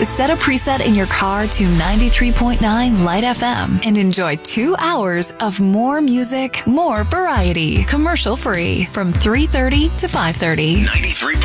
Set a preset in your car to 93.9 Light FM and enjoy 2 hours of more music, more variety, commercial free from 3:30 to 5:30. 93.